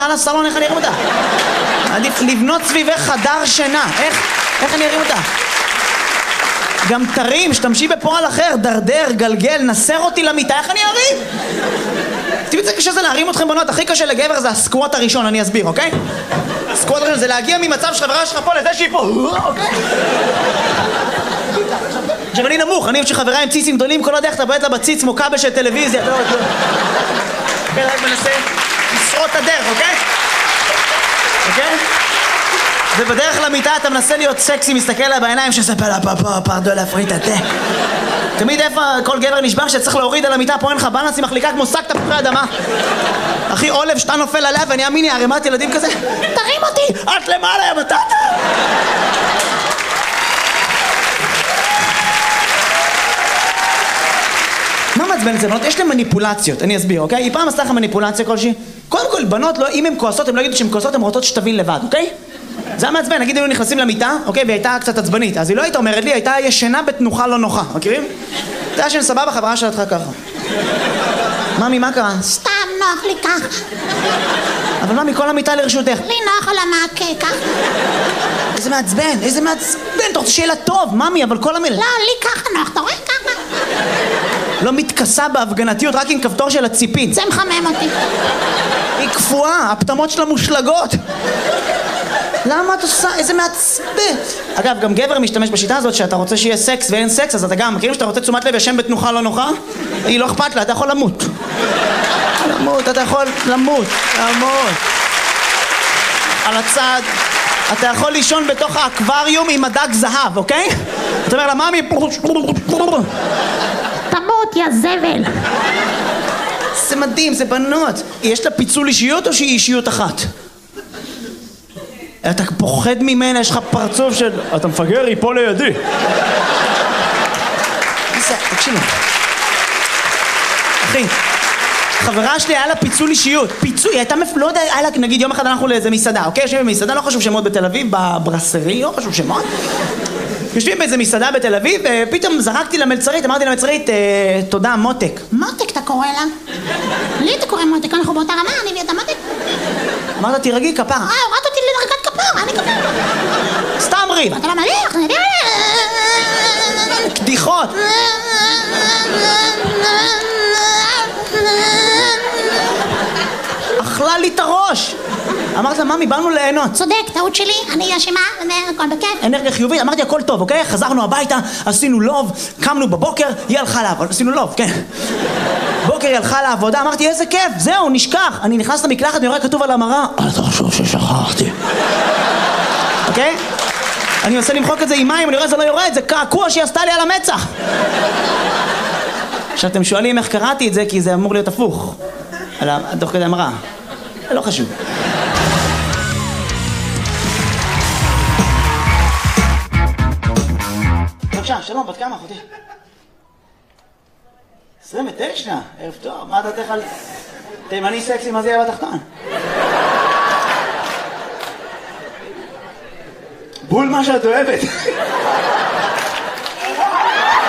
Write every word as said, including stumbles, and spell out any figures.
על הסלון, איך אני ארים אותה? עדיף לבנות סביבך חדר שינה. איך? איך אני ארים אותה? גם תרים, שתמשי בפועל אחר, דרדר, גלגל, נסר אותי למיטה, איך אני ארים? תראי, זה קשה זה להרים אתכם בנות, הכי קשה לגבר זה הסקווט הראשון, אני אסביר, אוקיי? הסקווט הראשון זה להגיע ממצב שחברה שלך פה לזה שהיא פה, אוקיי? עכשיו אני נמוך, אני אוהב שחברה עם ציצים גדולים, כל עוד איך אתה בועט לה בציץ כמו כבל של טלוויזיה, אתה לא יודע. כן, רק מנסה לשרוט את הדרך, אוקיי? אוקיי? ובדרך למיטה אתה מנסה להיות סקסי, מסתכל לה בעיניים שספר לה פה פה פרדו להפריט את התה. תמיד איפה כל גבר נשבר שצריך להוריד על המיטה, פה אין לך בלנס, היא מחליקה כמו שק תפוחי אדמה. אחי עולב שאתה נופל עליה ואני אמיני ערימת ילדים כזה, תרים אותי, את למעלה יא בטטה. מה מעצבן את זה בנות? יש להם מניפולציות, אני אסביר, אוקיי? היא פעם עשתה לך מניפולציה כלשהי? קודם כל, בנות, לא, אם הן כועסות, הן לא יגידו שהן כועסות, הן רוצות שתבין לבד, אוקיי? זה היה מעצבן, נגיד, היו נכנסים למיטה, אוקיי? והיא הייתה קצת עצבנית, אז היא לא הייתה אומרת לי, הייתה ישנה בתנוחה לא נוחה, מכירים? זה היה שאני סבבה, חברה שלך ככה. ממי, מה קרה? סתם נוח לי ככה. אבל ממי, כל המיטה לרשותך. לי נוח על המעקה ככה. איזה מעצבן, איזה מעצבן, אתה רוצה שיהיה לה טוב, ממי, אבל כל המילה... לא, לי ככה נוח, אתה רואה ככה? לא מתכסה בהפגנתיות, רק עם כפתור של הציפית. זה מחמם אותי. היא קפואה, הפתמות שלה מושלגות. למה את עושה? איזה מעצבן. אגב, גם גבר משתמש בשיטה הזאת שאתה רוצה שיהיה סקס ואין סקס, אז אתה גם מכירים שאתה רוצה תשומת לב ישן בתנוחה לא נוחה? היא לא אכפת לה, אתה יכול למות. למות, אתה יכול למות, למות. על הצד, אתה יכול לישון בתוך האקווריום עם הדג זהב, אוקיי? אתה אומר לה, ממי... תמות, יא זבל. זה מדהים, זה בנות. יש לה פיצול אישיות או שהיא אישיות אחת? אתה פוחד ממנה, יש לך פרצוף של... אתה מפגר, היא פה לידי. זה, תקשיב. אחי, חברה שלי היה לה פיצול אישיות. פיצול, היא הייתה מפ... לא יודע, היה לה, נגיד יום אחד אנחנו לאיזה מסעדה, אוקיי? יושבים במסעדה, לא חשוב שמות בתל אביב, בברסרי, לא חשוב שמות. יושבים באיזה מסעדה בתל אביב, ופתאום זרקתי למלצרית, אמרתי למלצרית, תודה, מותק. מותק אתה קורא לה? לי אתה קורא מותק, אנחנו באותה רמה, אני ואתה מותק. אמרת, תירגעי כפרה. אה, הורדת אותי לדרגת כפרה, אני כפרה. סתם ריב. אתה לא מליח, אני יודע. קדיחות. אכלה לי את הראש. אמרת לה, ממי, באנו ליהנות. צודק, טעות שלי, אני אשמה, הכל בכיף. אנרגיה חיובית, אמרתי, הכל טוב, אוקיי? חזרנו הביתה, עשינו לוב, קמנו בבוקר, היא הלכה לעבוד, עשינו לוב, כן. בוקר היא הלכה לעבודה, אמרתי, איזה כיף, זהו, נשכח. אני נכנס למקלחת, אני רואה כתוב על המראה, אל תחשוב ששכחתי. אוקיי? אני עושה למחוק את זה עם מים, אני רואה זה לא יורד, זה קעקוע שהיא עשתה לי על המצח. עכשיו, אתם שואלים איך קראתי את זה, כי זה אמור להיות הפוך. תוך כדי המראה. לא חשוב. בבקשה, שלום, בת כמה אחותי? עשרים ותשע, ערב טוב, מה דעתך על תימני סקסי, מה זה יהיה בתחתון? בול מה שאת אוהבת.